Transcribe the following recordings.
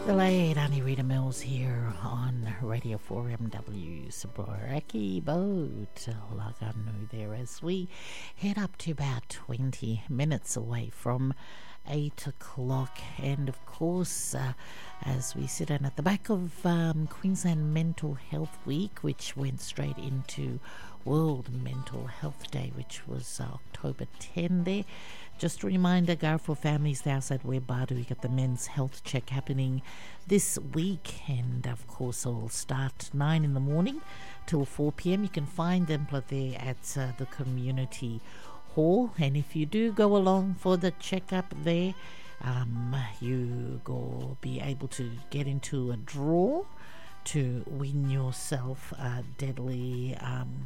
The late Annie Rita Mills here on Radio 4MW Saboraki Boat Laganu there as we head up to about 20 minutes away from 8 o'clock, and of course as we sit in at the back of Queensland Mental Health Week, which went straight into World Mental Health Day, which was October 10 there. Just a reminder, Gar, for families there outside Webadu, you got the men's health check happening this week, and of course it'll start 9 in the morning till 4 p.m. You can find them there at the community hall, and if you do go along for the checkup there, you go be able to get into a draw to win yourself a deadly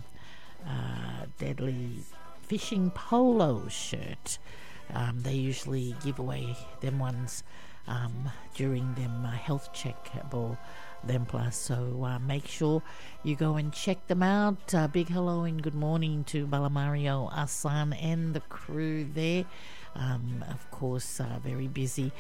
fishing polo shirt. They usually give away them ones during them health check them plus, so make sure you go and check them out. Big hello and good morning to Balamario Asan and the crew there. Of course, very busy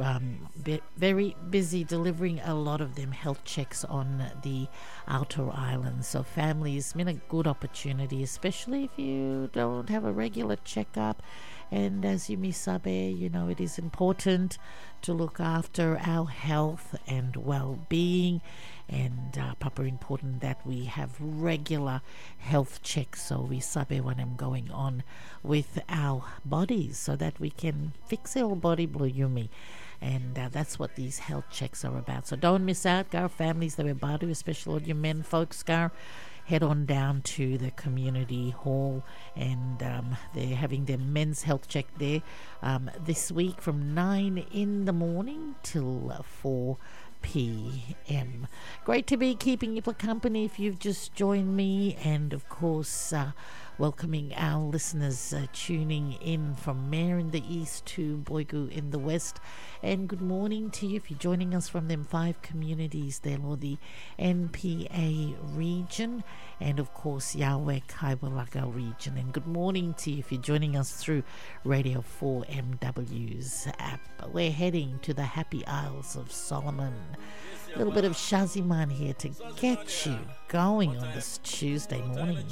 delivering a lot of them health checks on the outer islands. So families, been a good opportunity, especially if you don't have a regular checkup. And as you misabe, you know, it is important to look after our health and well-being, and proper important that we have regular health checks, so we sabe what I'm going on with our bodies, so that we can fix our body blue yumi. And that's what these health checks are about. So don't miss out, Gar, families that are Badu, especially all your men folks, Gar. Head on down to the community hall, and they're having their men's health check there this week from 9 in the morning till 4 p.m. Great to be keeping you for company if you've just joined me, and of course welcoming our listeners tuning in from Mare in the east to Boigu in the west. And good morning to you if you're joining us from them 5 communities there, or the NPA region, and of course Yahweh Kaiwalaga region. And good morning to you if you're joining us through Radio 4MW's app. We're heading to the Happy Isles of Solomon. A little bit of Shaziman here to get you going on this Tuesday morning.